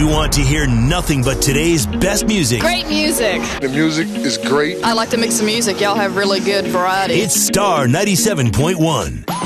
you want to hear nothing but today's best music, Great music. The music is great. I like to mix the music. Y'all have really good variety. it's Star 97.1.